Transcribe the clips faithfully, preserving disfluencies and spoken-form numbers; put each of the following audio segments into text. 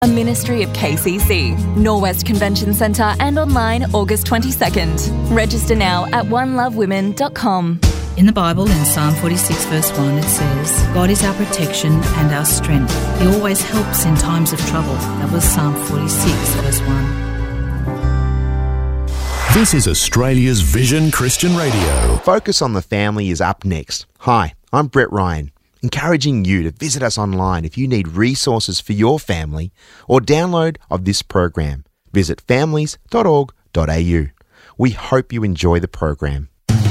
A ministry of K C C, Norwest Convention Centre, and online August twenty-second. Register now at one love women dot com. In the Bible, in Psalm forty-six verse one, it says, God is our protection and our strength. He always helps in times of trouble. That was Psalm forty-six verse one. This is Australia's Vision Christian Radio. Focus on the Family is up next. Hi, I'm Brett Ryan, encouraging you to visit us online if you need resources for your family or download of this program. Visit families dot org dot a u. We hope you enjoy the program.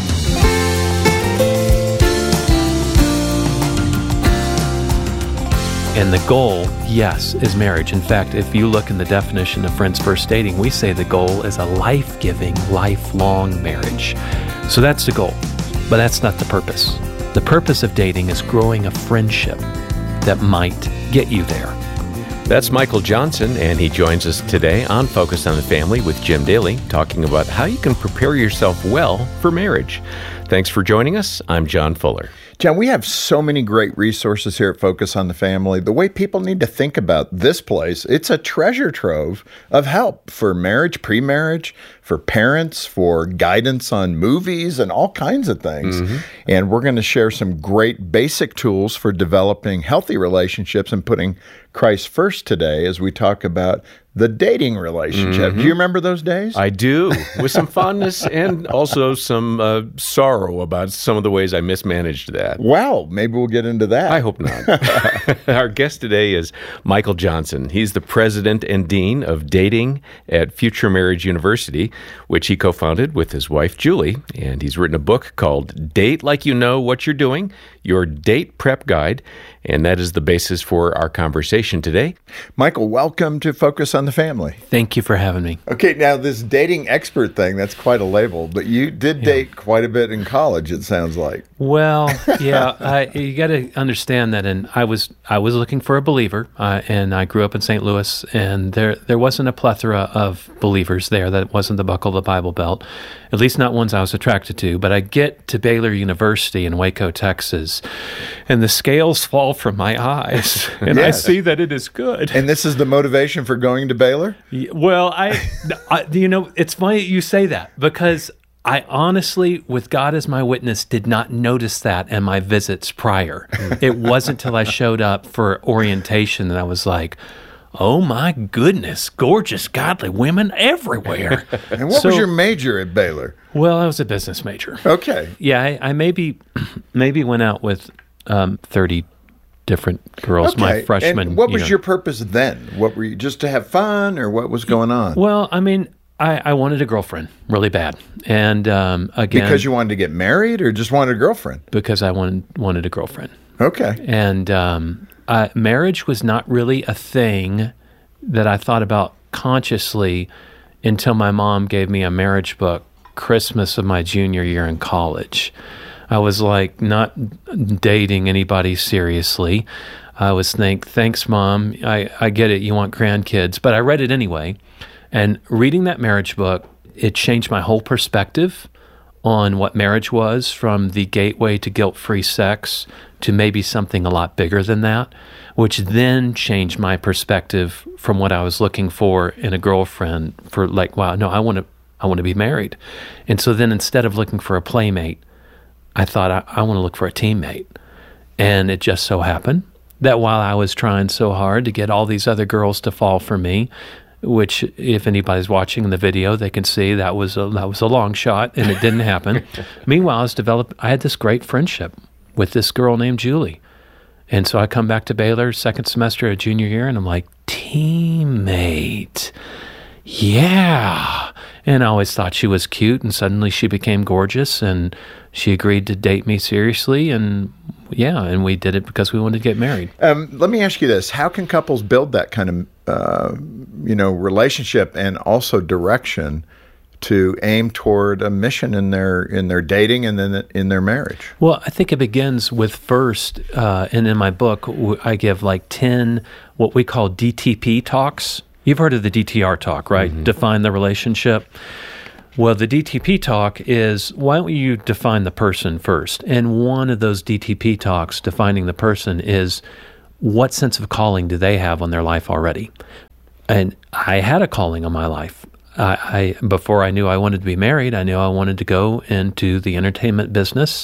And the goal, yes, is marriage. In fact, if you look in the definition of Friends First Dating, we say the goal is a life-giving, lifelong marriage. So that's the goal, but that's not the purpose. The purpose of dating is growing a friendship that might get you there. That's Michael Johnson, and he joins us today on Focus on the Family with Jim Daly, talking about how you can prepare yourself well for marriage. Thanks for joining us. I'm John Fuller. John, we have so many great resources here at Focus on the Family. The way people need to think about this place, it's a treasure trove of help for marriage, pre-marriage, for parents, for guidance on movies and all kinds of things. Mm-hmm. And we're going to share some great basic tools for developing healthy relationships and putting Christ first today as we talk about the dating relationship. Mm-hmm. Do you remember those days? I do, with some fondness and also some uh, sorrow about some of the ways I mismanaged that. Well, maybe we'll get into that. I hope not. Our guest today is Michael Johnson. He's the president and dean of dating at Future Marriage University, which he co-founded with his wife, Julie. And he's written a book called Date Like You Know What You're Doing, Your Date Prep Guide. And that is the basis for our conversation today. Michael, welcome to Focus on the Family. Thank you for having me. Okay, now this dating expert thing, that's quite a label, but you did Yeah. date quite a bit in college, it sounds like. Well, yeah, I, you got to understand that. And I was I was looking for a believer, uh, and I grew up in Saint Louis, and there there wasn't a plethora of believers there. That wasn't the buckle of the Bible Belt, at least not ones I was attracted to. But I get to Baylor University in Waco, Texas, and the scales fall from my eyes, and Yes. I see that it is good. And this is the motivation for going to Baylor? Yeah, Well, I, I, you know, it's funny you say that because I honestly, with God as my witness, did not notice that in my visits prior. It wasn't till I showed up for orientation that I was like, oh my goodness, gorgeous, godly women everywhere. And what So- was your major at Baylor? Well, I was a business major. Okay. Yeah, I, I maybe maybe went out with um, thirty different girls my Okay. freshman. And what you was know. your purpose then? What were you, just to have fun, or what was going on? Well, I mean, I, I wanted a girlfriend really bad, and um, again, Because you wanted to get married, or just wanted a girlfriend? because I wanted wanted a girlfriend, Okay. and um, uh, marriage was not really a thing that I thought about consciously until my mom gave me a marriage book Christmas of my junior year in college. I was like not dating anybody seriously. I was think, thanks, Mom. I, I get it. You want grandkids. But I read it anyway. And reading that marriage book, it changed my whole perspective on what marriage was, from the gateway to guilt-free sex to maybe something a lot bigger than that, which then changed my perspective from what I was looking for in a girlfriend for like, wow, no, I want to I want to be married. And so then instead of looking for a playmate, I thought I, I want to look for a teammate. And it just so happened that while I was trying so hard to get all these other girls to fall for me, which if anybody's watching the video, they can see that was a, that was a long shot and it didn't happen. Meanwhile, I was developed, I had this great friendship with this girl named Julie. And so I come back to Baylor second semester of junior year and I'm like, teammate. Yeah. And I always thought she was cute, and suddenly she became gorgeous, and she agreed to date me seriously, and yeah, and we did it because we wanted to get married. Um, let me ask you this. How can couples build that kind of, uh, you know, relationship and also direction to aim toward a mission in their in their dating and then in their marriage? Well, I think it begins with first, uh, and in my book, w- I give like ten what we call D T P talks. You've heard of the D T R talk, right? Mm-hmm. Define the relationship. Well, the D T P talk is, why don't you define the person first? And one of those D T P talks, defining the person, is what sense of calling do they have on their life already? And I had a calling on my life. I, I before I knew I wanted to be married, I knew I wanted to go into the entertainment business,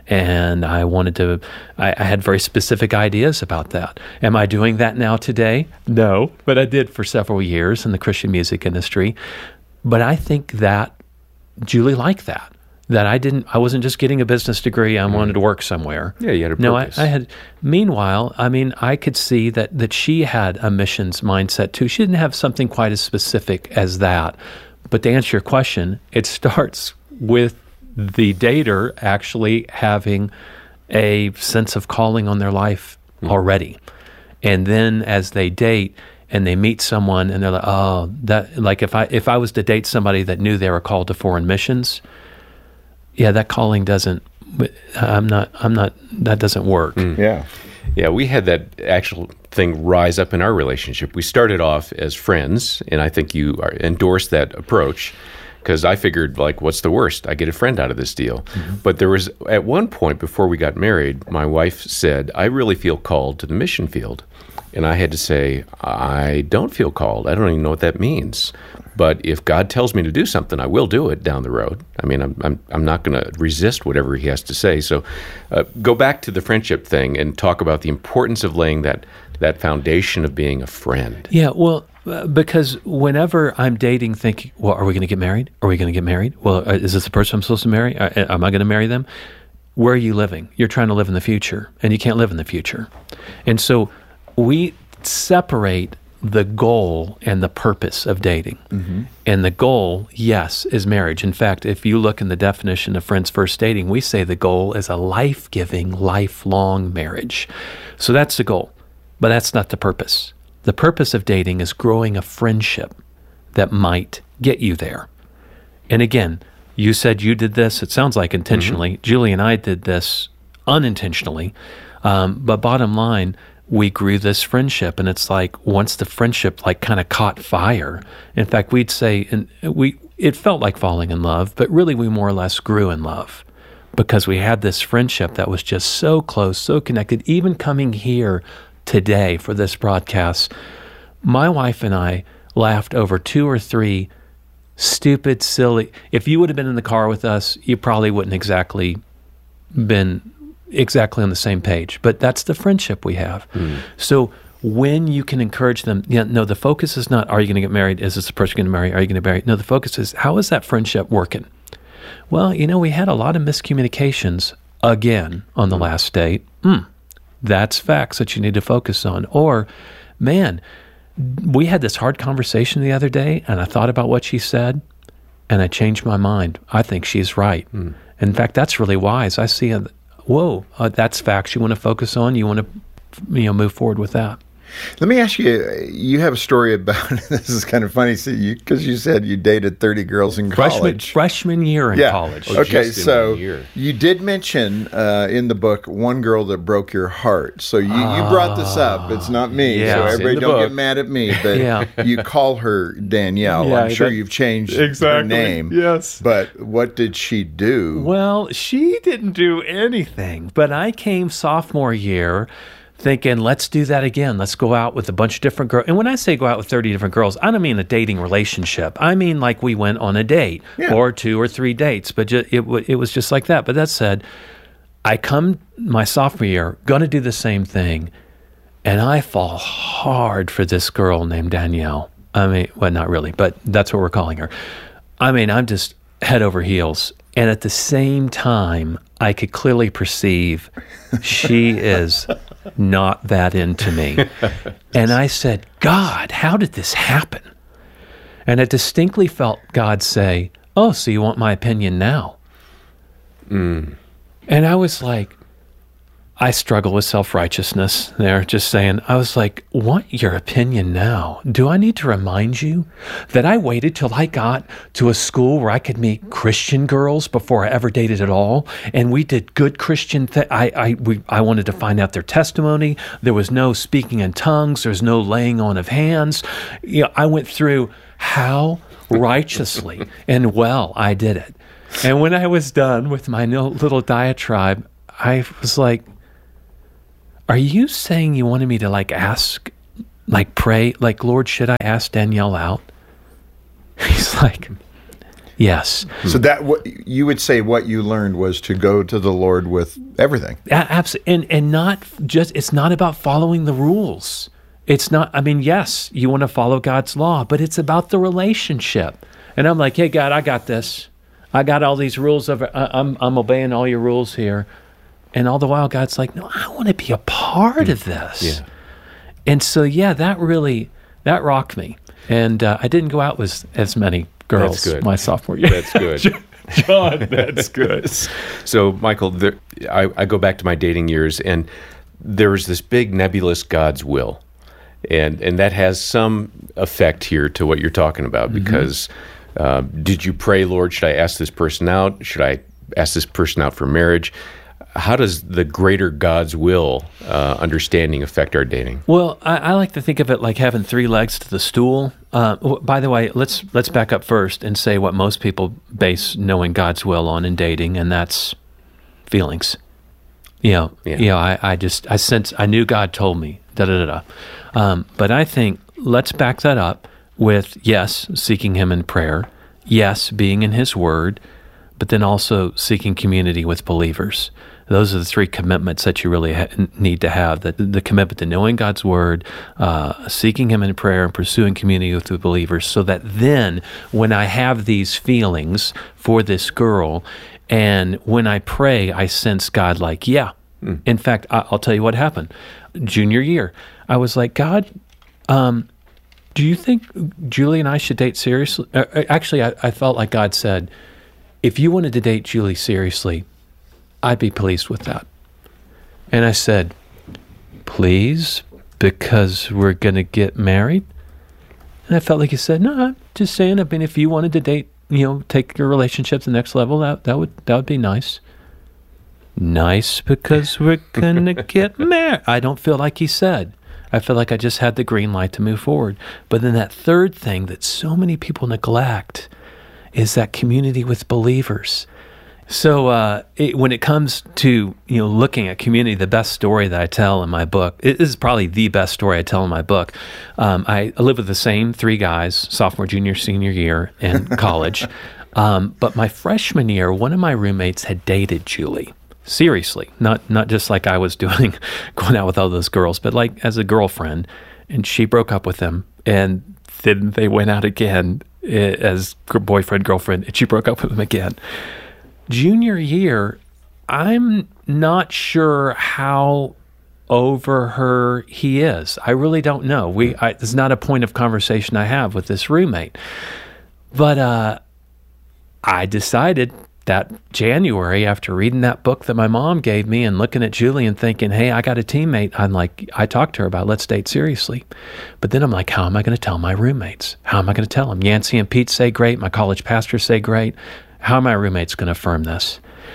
and I wanted to. I, I had very specific ideas about that. Am I doing that now today? No, but I did for several years in the Christian music industry. But I think that Julie liked that. That I didn't. I wasn't just getting a business degree. I mm. wanted to work somewhere. Yeah, you had a purpose. No, I, I had. Meanwhile, I mean, I could see that that she had a missions mindset too. She didn't have something quite as specific as that. But to answer your question, it starts with the dater actually having a sense of calling on their life mm. already, and then as they date and they meet someone, and they're like, oh, that like if I if I was to date somebody that knew they were called to foreign missions. Yeah, that calling doesn't. I'm not. I'm not. That doesn't work. Mm. Yeah, yeah. We had that actual thing rise up in our relationship. We started off as friends, and I think you are, endorsed that approach because I figured, like, what's the worst? I get a friend out of this deal. Mm-hmm. But there was at one point before we got married, my wife said, "I really feel called to the mission field," and I had to say, "I don't feel called. I don't even know what that means." But if God tells me to do something, I will do it down the road. I mean, I'm I'm, I'm not going to resist whatever He has to say. So, uh, go back to the friendship thing and talk about the importance of laying that that foundation of being a friend. Yeah, well, uh, because whenever I'm dating, thinking, well, are we going to get married? Are we going to get married? Well, uh, is this the person I'm supposed to marry? Uh, am I going to marry them? Where are you living? You're trying to live in the future, and you can't live in the future. And so we separate the goal and the purpose of dating. Mm-hmm. And the goal, yes, is marriage. In fact, if you look in the definition of Friends First Dating, we say the goal is a life-giving, lifelong marriage. So that's the goal, but that's not the purpose. The purpose of dating is growing a friendship that might get you there. And again, you said you did this. It sounds like intentionally. Mm-hmm. Julie and I did this unintentionally. Um, but bottom line, we grew this friendship, and it's like once the friendship like kind of caught fire. In fact, we'd say, and we it felt like falling in love, but really we more or less grew in love because we had this friendship that was just so close, so connected. Even coming here today for this broadcast, my wife and I laughed over two or three stupid, silly. If you would have been in the car with us, you probably wouldn't exactly been exactly on the same page, but that's the friendship we have. Mm. So when you can encourage them, yeah, no, the focus is not, are you going to get married? Is this the person going to marry? Are you going to marry? No, the focus is, how is that friendship working? Well, you know, we had a lot of miscommunications again on the mm. last date. Mm, that's facts that you need to focus on. Or, man, we had this hard conversation the other day, and I thought about what she said, and I changed my mind. I think she's right. Mm. In fact, that's really wise. I see a whoa, uh, that's facts you want to focus on. You want to, you know, move forward with that. Let me ask you, you have a story about, this is kind of funny, because you, you said you dated thirty girls in college. Freshman, freshman year in yeah. college. Oh, okay, so you did mention uh, in the book one girl that broke your heart. So you, uh, you brought this up. It's not me. Yeah, so everybody don't book. get mad at me. But yeah. you call her Danielle. Yeah, I'm sure that, you've changed exactly. her name. Yes. But what did she do? Well, she didn't do anything. But I came sophomore year thinking, let's do that again. Let's go out with a bunch of different girls. And when I say go out with thirty different girls, I don't mean a dating relationship. I mean like we went on a date yeah. or two or three dates. But just, it, it was just like that. But that said, I come my sophomore year, going to do the same thing, and I fall hard for this girl named Danielle. I mean, well, not really, but that's what we're calling her. I mean, I'm just head over heels. And at the same time, I could clearly perceive she is not that into me. And I said, God, how did this happen? And I distinctly felt God say, oh, so you want my opinion now? Mm. And I was like, I struggle with self-righteousness there, just saying, I was like, want your opinion now? Do I need to remind you that I waited till I got to a school where I could meet Christian girls before I ever dated at all? And we did good Christian things. I, I, we, I wanted to find out their testimony. There was no speaking in tongues. There was no laying on of hands. You know, I went through how righteously and well I did it. And when I was done with my little diatribe, I was like, are you saying you wanted me to like ask, like pray, like, Lord, should I ask Danielle out? He's like, yes. So that what you would say what you learned was to go to the Lord with everything. Absolutely. And, and not just, it's not about following the rules. It's not, I mean, yes, you want to follow God's law, but it's about the relationship. And I'm like, hey, God, I got this. I got all these rules. Of, I'm, I'm obeying all your rules here. And all the while, God's like, no, I want to be a part of this. Yeah. And so, yeah, that really, that rocked me. And uh, I didn't go out with as many girls my sophomore year. That's good. John, that's good. So, Michael, there, I, I go back to my dating years, and there was this big nebulous God's will. And and that has some effect here to what you're talking about, because mm-hmm. uh, did you pray, Lord, should I ask this person out? Should I ask this person out for marriage? How does the greater God's will uh, understanding affect our dating? Well, I, I like to think of it like having three legs to the stool. Uh, by the way, let's let's back up first and say what most people base knowing God's will on in dating, and that's feelings. You know, yeah. you know, I, I just I sense I knew God told me da da da da. Um, but I think let's back that up with yes, seeking Him in prayer, yes, being in His Word, but then also seeking community with believers. Those are the three commitments that you really ha- need to have, the, the commitment to knowing God's Word, uh, seeking Him in prayer, and pursuing community with the believers, so that then when I have these feelings for this girl, and when I pray, I sense God like, yeah. Mm. In fact, I- I'll tell you what happened. Junior year, I was like, God, um, do you think Julie and I should date seriously? Uh, actually, I, I felt like God said, if you wanted to date Julie seriously, I'd be pleased with that. And I said, please, because we're going to get married? And I felt like He said, no, I'm just saying, I mean, if you wanted to date, you know, take your relationship to the next level, that, that would that would be nice. Nice because we're going to get married. I don't feel like He said. I feel like I just had the green light to move forward. But then that third thing that so many people neglect is that community with believers. So uh, it, when it comes to, you know, looking at community, the best story that I tell in my book, it is probably the best story I tell in my book. Um, I, I lived with the same three guys, sophomore, junior, senior year in college. um, but my freshman year, one of my roommates had dated Julie. Seriously, not not just like I was doing, going out with all those girls, but like as a girlfriend. And she broke up with him, and then they went out again as boyfriend, girlfriend, and she broke up with him again. Junior year, I'm not sure how over her he is. I really don't know. We I, it's not a point of conversation I have with this roommate. But uh, I decided that January, after reading that book that my mom gave me and looking at Julie and thinking, hey, I got a teammate. I'm like, I talked to her about let's date seriously. But then I'm like, how am I going to tell my roommates? How am I going to tell them? Yancey and Pete say great. My college pastors say great. How are my roommates going to affirm this?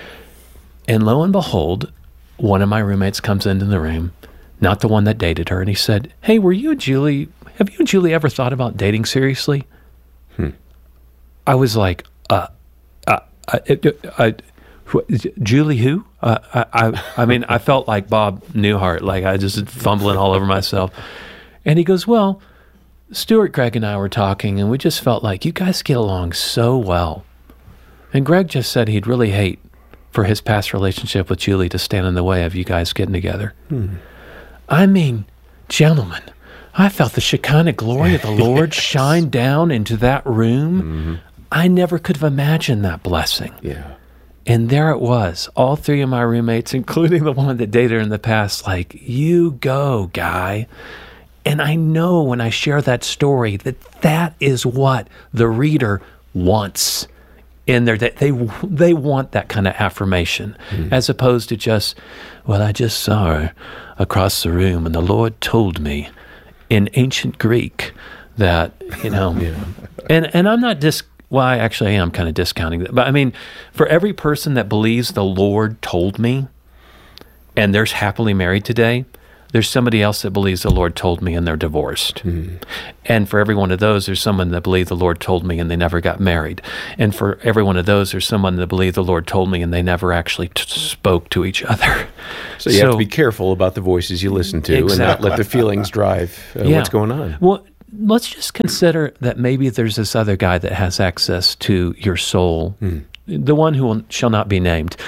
And lo and behold, one of my roommates comes into the room, not the one that dated her, and he said, hey, were you and Julie, have you and Julie ever thought about dating seriously? Hmm. I was like, uh, uh, uh, uh, uh Julie who? Uh, I, I, I mean, I felt like Bob Newhart, like I just fumbling all over myself. And he goes, well, Stuart, Greg, and I were talking, and we just felt like you guys get along so well. And Greg just said he'd really hate for his past relationship with Julie to stand in the way of you guys getting together. Hmm. I mean, gentlemen, I felt the Shekinah glory of the Lord yes. shine down into that room. Mm-hmm. I never could have imagined that blessing. Yeah. And there it was, all three of my roommates, including the one that dated her in the past, like, you go, guy. And I know when I share that story that that is what the reader wants. In their day, they they want that kind of affirmation, mm. as opposed to just, well, I just saw her across the room, and the Lord told me in ancient Greek that, you know, yeah. and and I'm not dis. Well, I actually am kind of discounting that, but I mean, for every person that believes the Lord told me, and they're happily married today, there's somebody else that believes the Lord told me and they're divorced. Mm. And for every one of those, there's someone that believed the Lord told me and they never got married. And for every one of those, there's someone that believed the Lord told me and they never actually t- spoke to each other. So you so, have to be careful about the voices you listen to exactly. and not let the feelings drive uh, yeah. what's going on. Well, let's just consider that maybe there's this other guy that has access to your soul, mm. the one who will, shall not be named.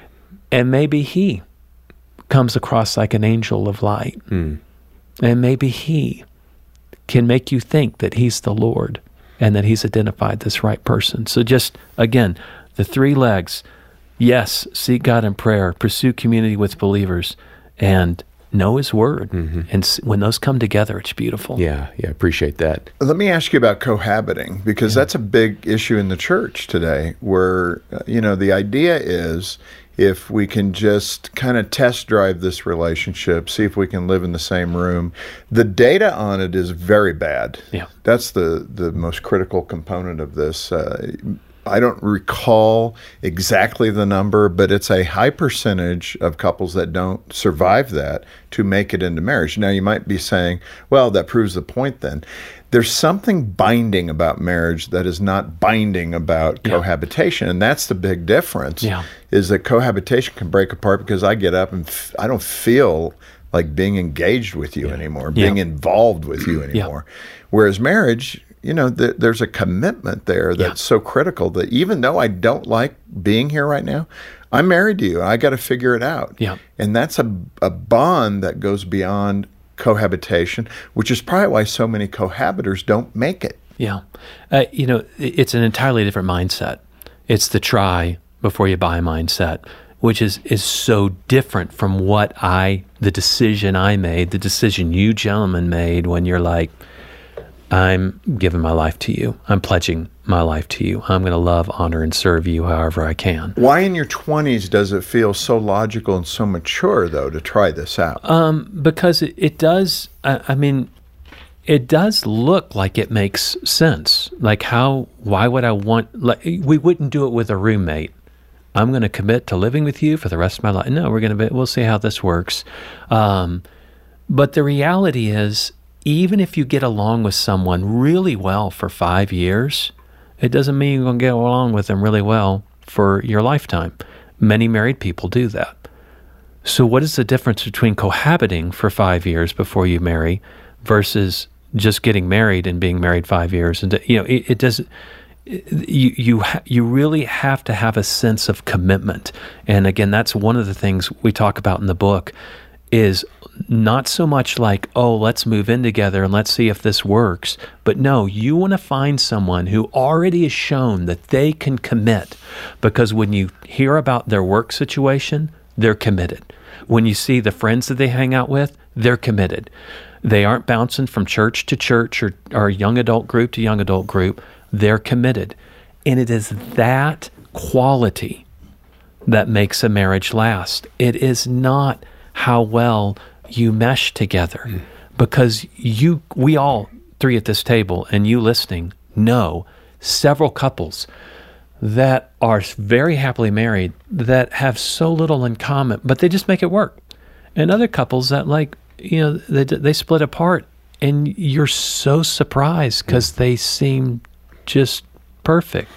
And maybe he comes across like an angel of light. Mm. And maybe he can make you think that he's the Lord and that he's identified this right person. So just, again, the three legs. Yes, seek God in prayer, pursue community with believers, and know his word. Mm-hmm. And when those come together, it's beautiful. Yeah, yeah, appreciate that. Let me ask you about cohabiting, because yeah. that's a big issue in the church today, where, uh, you know, the idea is if we can just kind of test drive this relationship, see if we can live in the same room. The data on it is very bad. Yeah. That's the, the most critical component of this. Uh, I don't recall exactly the number, but it's a high percentage of couples that don't survive that to make it into marriage. Now, you might be saying, well, that proves the point then. There's something binding about marriage that is not binding about yeah. cohabitation, and that's the big difference, yeah. is that cohabitation can break apart because I get up and f- I don't feel like being engaged with you yeah. anymore, being yeah. involved with you anymore. Yeah. Whereas marriage, you know, th- there's a commitment there that's yeah. so critical that even though I don't like being here right now, I'm married to you. I got to figure it out. Yeah. And that's a, a bond that goes beyond cohabitation, which is probably why so many cohabitors don't make it. Yeah. Uh, you know, it's an entirely different mindset. It's the try before you buy mindset, which is, is so different from what I, the decision I made, the decision you gentlemen made when you're like, I'm giving my life to you. I'm pledging my life to you. I'm going to love, honor, and serve you however I can. Why in your twenties does it feel so logical and so mature, though, to try this out? Um, because it, it does, I, I mean, it does look like it makes sense. Like how, why would I want, like, we wouldn't do it with a roommate. I'm going to commit to living with you for the rest of my life. No, we're going to be, we'll see how this works. Um, but the reality is, even if you get along with someone really well for five years, it doesn't mean you're going to get along with them really well for your lifetime. Many married people do that. So what is the difference between cohabiting for five years before you marry versus just getting married and being married five years? And you know, it, it doesn't. You you ha- you really have to have a sense of commitment. And again, that's one of the things we talk about in the book. Is not so much like, oh, let's move in together and let's see if this works. But no, you want to find someone who already has shown that they can commit, because when you hear about their work situation, they're committed. When you see the friends that they hang out with, they're committed. They aren't bouncing from church to church or, or young adult group to young adult group. They're committed. And it is that quality that makes a marriage last. It is not how well you mesh together, mm. because you, we all three at this table and you listening know several couples that are very happily married that have so little in common, but they just make it work. And other couples that, like, you know, they they split apart and you're so surprised because mm. they seem just perfect.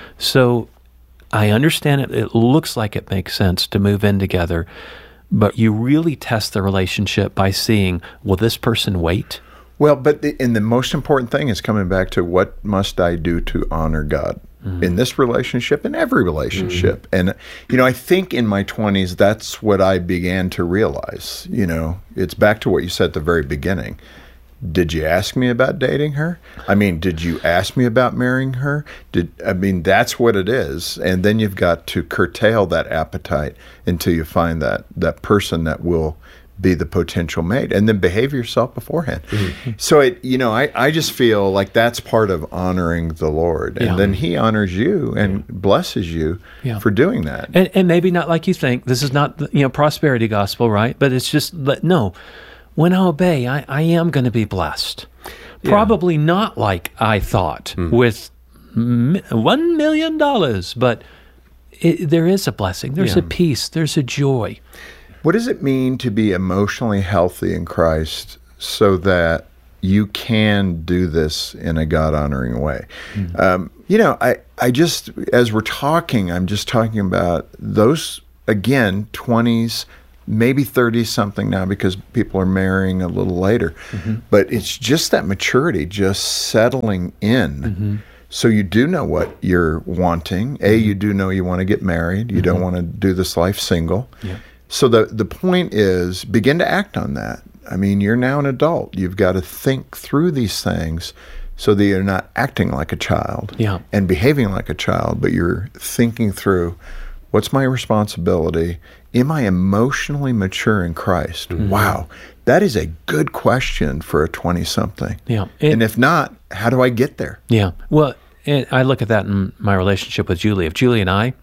So I understand it. It looks like it makes sense to move in together. But you really test the relationship by seeing, will this person wait? Well, but the, and the most important thing is coming back to, what must I do to honor God mm-hmm. in this relationship, in every relationship? Mm-hmm. And, you know, I think in my twenties, that's what I began to realize. You know, it's back to what you said at the very beginning. Did you ask me about dating her? I mean, did you ask me about marrying her? Did I mean, that's what it is. And then you've got to curtail that appetite until you find that that person that will be the potential mate, and then behave yourself beforehand. Mm-hmm. So, it, you know, I, I just feel like that's part of honoring the Lord. And yeah. then he honors you and yeah. blesses you yeah. for doing that. And, and maybe not like you think. This is not, you know, prosperity gospel, right? But it's just, no. When I obey, I, I am going to be blessed. Yeah. Probably not like I thought mm. with m- one million dollars, but it, there is a blessing. There's yeah. a peace. There's a joy. What does it mean to be emotionally healthy in Christ so that you can do this in a God-honoring way? Mm-hmm. Um, you know, I, I just, as we're talking, I'm just talking about those, again, twenties, maybe thirty-something now because people are marrying a little later. Mm-hmm. But it's just that maturity, just settling in. Mm-hmm. So you do know what you're wanting. A, you do know you want to get married. You mm-hmm. don't want to do this life single. Yeah. So the the point is, begin to act on that. I mean, you're now an adult. You've got to think through these things so that you're not acting like a child yeah. and behaving like a child, but you're thinking through, what's my responsibility? Am I emotionally mature in Christ? Mm-hmm. Wow. That is a good question for a twenty-something. Yeah. And, and if not, how do I get there? Yeah. Well, and I look at that in my relationship with Julie. If Julie and I,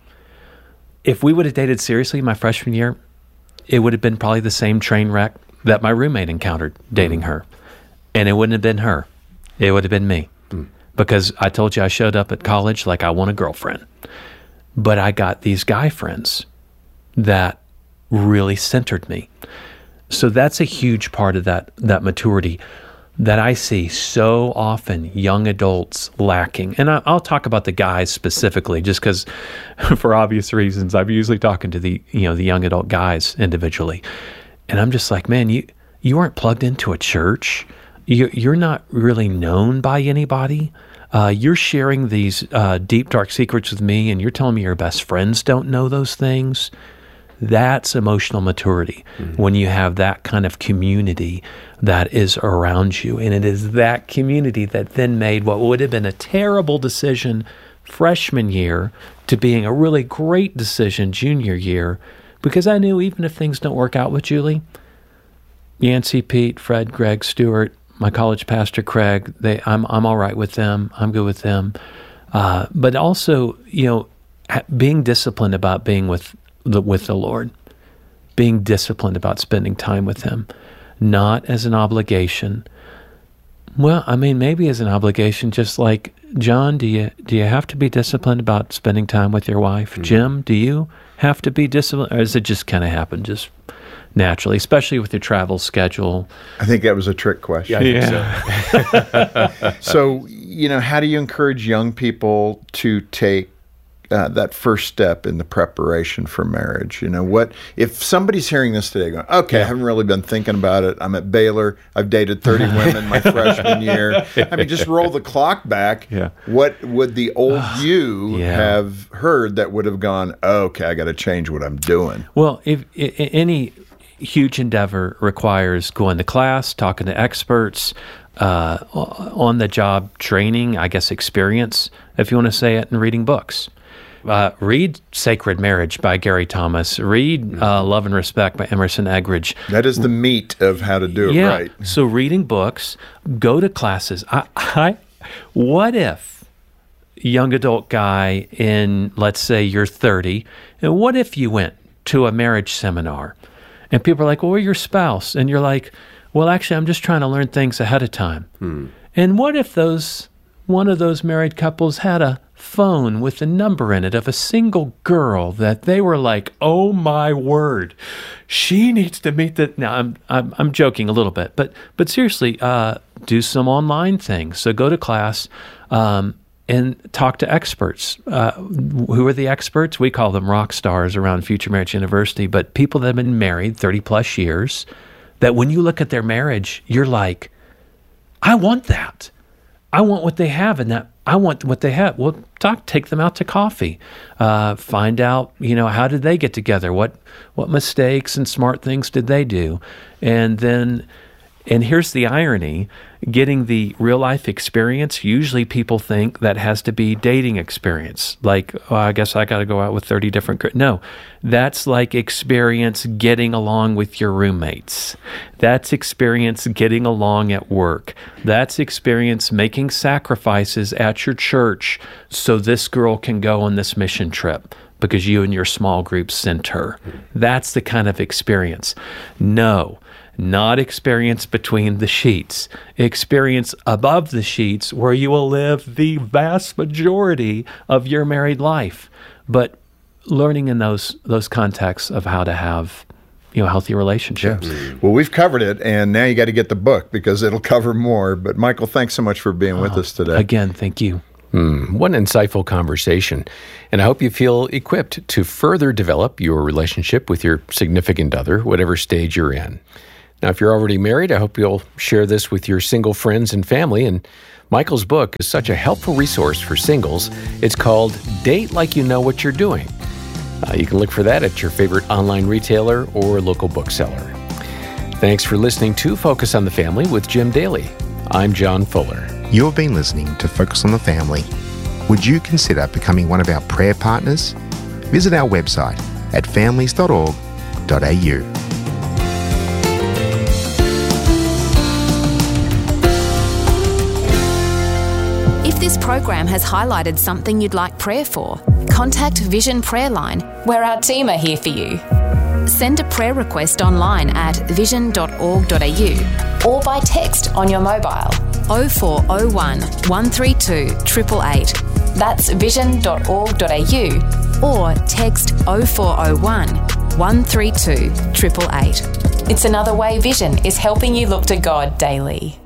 if we would have dated seriously my freshman year, it would have been probably the same train wreck that my roommate encountered dating mm. her. And it wouldn't have been her. It would have been me. Mm. Because I told you I showed up at college like I want a girlfriend. But I got these guy friends that really centered me. So that's a huge part of that that maturity that I see so often young adults lacking. And I, I'll talk about the guys specifically, just because, for obvious reasons, I'm usually talking to the you know the young adult guys individually, and I'm just like, man, you you aren't plugged into a church. You, you're not really known by anybody. Uh, you're sharing these uh, deep, dark secrets with me, and you're telling me your best friends don't know those things. That's emotional maturity, mm-hmm. when you have that kind of community that is around you. And it is that community that then made what would have been a terrible decision freshman year to being a really great decision junior year, because I knew even if things don't work out with Julie, Yancey, Pete, Fred, Greg, Stuart, my college pastor, Craig, they, I'm I'm all right with them. I'm good with them. Uh, but also, you know, being disciplined about being with the, with the Lord, being disciplined about spending time with Him, not as an obligation. Well, I mean, maybe as an obligation, just like, John, do you do you have to be disciplined about spending time with your wife? Mm-hmm. Jim, do you have to be disciplined? Or does it just kind of happen just naturally, especially with your travel schedule? I think that was a trick question. Yeah. yeah. So. so, you know, how do you encourage young people to take Uh, that first step in the preparation for marriage? You know, what if somebody's hearing this today going, okay, yeah. I haven't really been thinking about it. I'm at Baylor. I've dated thirty women my freshman year. I mean, just roll the clock back. Yeah. What would the old you yeah. have heard that would have gone, oh, okay, I got to change what I'm doing? Well, if, if any huge endeavor requires going to class, talking to experts, uh, on-the-job training, I guess experience, if you want to say it, and reading books. Uh, read Sacred Marriage by Gary Thomas. Read uh, Love and Respect by Emerson Eggridge. That is the meat of how to do it yeah. right. So reading books, go to classes. I, I, what if, young adult guy in, let's say you're thirty, and what if you went to a marriage seminar and people are like, well, we're your spouse. And you're like, well, actually, I'm just trying to learn things ahead of time. Hmm. And what if those one of those married couples had a phone with a number in it of a single girl that they were like, oh my word, she needs to meet the. Now I'm I'm, I'm joking a little bit, but but seriously, uh, do some online things. So go to class um, and talk to experts. Uh, who are the experts? We call them rock stars around Future Marriage University, but people that have been married thirty plus years. That when you look at their marriage, you're like, I want that. I want what they have, and that I want what they have. Well, talk, take them out to coffee, uh, find out, you know, how did they get together? What what mistakes and smart things did they do? And then, and here's the irony: getting the real life experience. Usually, people think that has to be dating experience. Like, oh, I guess I got to go out with thirty different. Gr-. No, that's like experience getting along with your roommates. That's experience getting along at work. That's experience making sacrifices at your church so this girl can go on this mission trip because you and your small group sent her. That's the kind of experience. No. Not experience between the sheets, experience above the sheets where you will live the vast majority of your married life. But learning in those those contexts of how to have you know, healthy relationships. Yeah. Well, we've covered it, and now you got to get the book because it'll cover more. But Michael, thanks so much for being with Oh, us today. Again, thank you. Hmm, what an insightful conversation. And I hope you feel equipped to further develop your relationship with your significant other, whatever stage you're in. Now, if you're already married, I hope you'll share this with your single friends and family. And Michael's book is such a helpful resource for singles. It's called Date Like You Know What You're Doing. Uh, you can look for that at your favorite online retailer or local bookseller. Thanks for listening to Focus on the Family with Jim Daly. I'm John Fuller. You have been listening to Focus on the Family. Would you consider becoming one of our prayer partners? Visit our website at families dot org dot a u. If this program has highlighted something you'd like prayer for, contact Vision Prayer Line, where our team are here for you. Send a prayer request online at vision dot org dot a u or by text on your mobile oh four oh one, one three two, eight eight eight. That's vision dot org dot a u or text oh four oh one, one three two, eight eight eight. It's another way Vision is helping you look to God daily.